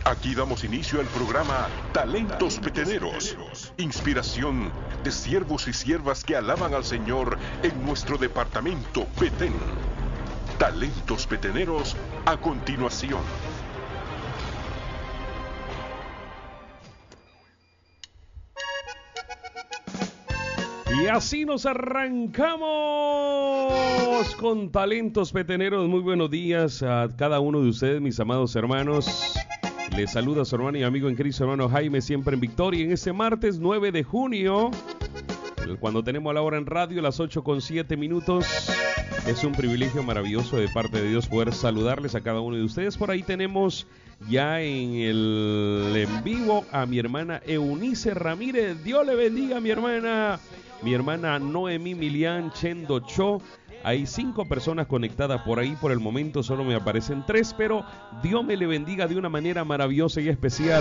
Aquí damos inicio al programa Talentos Peteneros. Inspiración de siervos y siervas que alaban al Señor en nuestro departamento Petén. Talentos Peteneros a continuación. Y así nos arrancamos con Talentos Peteneros. Muy buenos días a cada uno de ustedes, mis amados hermanos. Les saluda su hermano y amigo en Cristo, hermano Jaime, siempre en victoria. En este martes 9 de junio, cuando tenemos la hora en radio, las 8:07. Es un privilegio maravilloso de parte de Dios poder saludarles a cada uno de ustedes. Por ahí tenemos ya en el en vivo a mi hermana Eunice Ramírez. Dios le bendiga a mi hermana Noemí Milian Chendo Cho. Hay 5 personas conectadas por ahí. Por el momento solo me aparecen 3, pero Dios me le bendiga de una manera maravillosa y especial.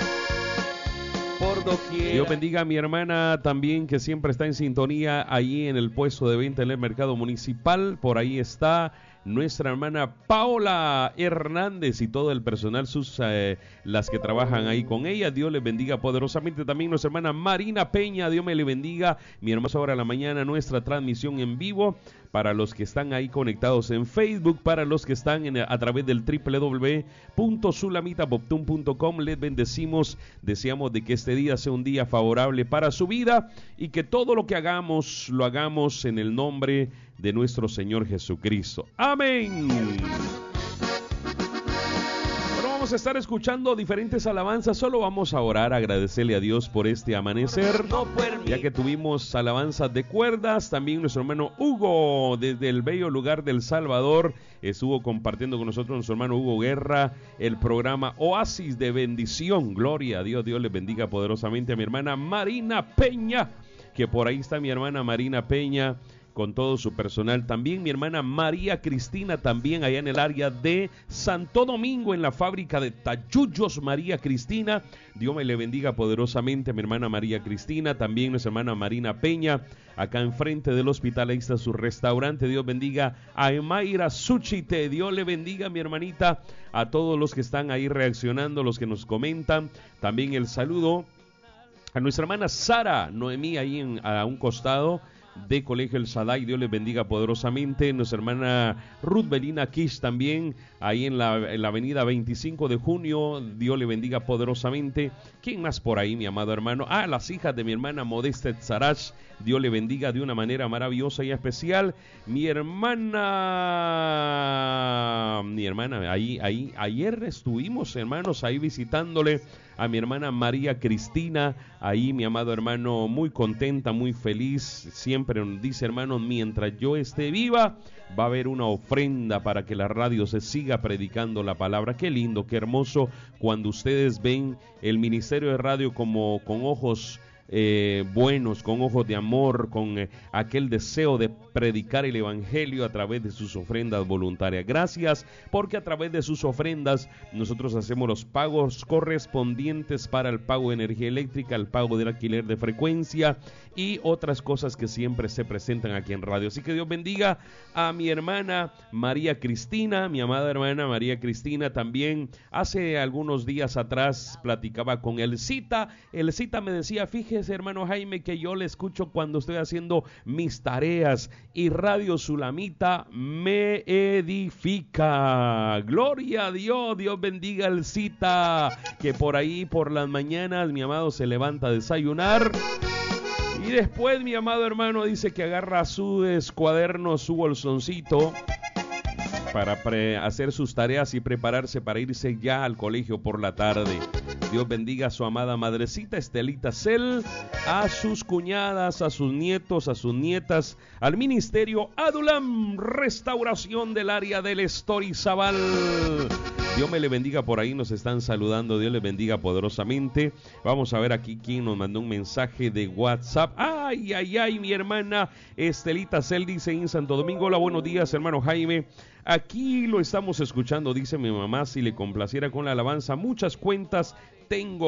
Por doquier. Dios bendiga a mi hermana también, que siempre está en sintonía allí en el puesto de venta en el mercado municipal. Por ahí está nuestra hermana Paola Hernández y todo el personal, las que trabajan ahí con ella. Dios les bendiga poderosamente. También nuestra hermana Marina Peña, Dios me le bendiga. Mi hermana, ahora a la mañana nuestra transmisión en vivo. Para los que están ahí conectados en Facebook, para los que están a través del www.sulamitapoptun.com, les bendecimos. Deseamos de que este día sea un día favorable para su vida y que todo lo que hagamos, lo hagamos en el nombre de nuestro Señor Jesucristo. Amén. Vamos a estar escuchando diferentes alabanzas. Solo vamos a orar, agradecerle a Dios por este amanecer, ya que tuvimos alabanzas de cuerdas. También nuestro hermano Hugo, desde el bello lugar del Salvador, estuvo compartiendo con nosotros, nuestro hermano Hugo Guerra, el programa Oasis de Bendición. Gloria a Dios, Dios les bendiga poderosamente. A mi hermana Marina Peña, que por ahí está mi hermana Marina Peña con todo su personal. También mi hermana María Cristina, también allá en el área de Santo Domingo, en la fábrica de Tayuyos. María Cristina, Dios me le bendiga poderosamente a mi hermana María Cristina. También nuestra hermana Marina Peña, acá enfrente del hospital, ahí está su restaurante. Dios bendiga a Emaira Suchite. Dios le bendiga a mi hermanita, a todos los que están ahí reaccionando, los que nos comentan. También el saludo a nuestra hermana Sara Noemí, ahí a un costado de Colegio El Shaddai. Dios les bendiga poderosamente. Nuestra hermana Ruth Belina Kish, también ahí en la avenida 25 de junio. Dios le bendiga poderosamente. ¿Quién más por ahí, mi amado hermano? Las hijas de mi hermana Modesta Tzarach. Dios le bendiga de una manera maravillosa y especial. Mi hermana, ahí ayer estuvimos, hermanos, ahí visitándole a mi hermana María Cristina. Ahí, mi amado hermano, muy contenta, muy feliz. Siempre nos dice, hermano, mientras yo esté viva, va a haber una ofrenda para que la radio se siga predicando la palabra. Qué lindo, qué hermoso cuando ustedes ven el ministerio de radio como con ojos buenos, con ojos de amor, con aquel deseo de predicar el evangelio a través de sus ofrendas voluntarias. Gracias, porque a través de sus ofrendas nosotros hacemos los pagos correspondientes para el pago de energía eléctrica, el pago del alquiler de frecuencia y otras cosas que siempre se presentan aquí en radio. Así que Dios bendiga a mi hermana María Cristina, mi amada hermana María Cristina. También hace algunos días atrás platicaba con Elcita. Elcita me decía, fíjese, hermano Jaime, que yo le escucho cuando estoy haciendo mis tareas y Radio Sulamita me edifica. Gloria a Dios. Dios bendiga al Cita, que por ahí por las mañanas, mi amado, se levanta a desayunar y después, mi amado hermano, dice que agarra su cuaderno, su bolsoncito para hacer sus tareas y prepararse para irse ya al colegio por la tarde. Dios bendiga a su amada madrecita Estelita Cel, a sus cuñadas, a sus nietos, a sus nietas, al ministerio Adulam Restauración del área del Estorizabal. Dios me le bendiga, por ahí nos están saludando. Dios le bendiga poderosamente. Vamos a ver aquí quién nos mandó un mensaje de WhatsApp. Ay, mi hermana Estelita Cel dice en Santo Domingo: hola, buenos días, hermano Jaime. Aquí lo estamos escuchando, dice mi mamá, si le complaciera con la alabanza. Muchas cuentas tengo